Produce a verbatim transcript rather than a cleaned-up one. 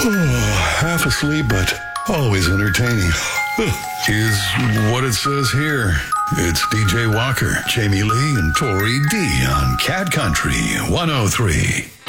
Oh, half asleep, but always entertaining. Is what it says here. It's D J Walker, Jamie Lee, and Tori D on Cat Country one oh three.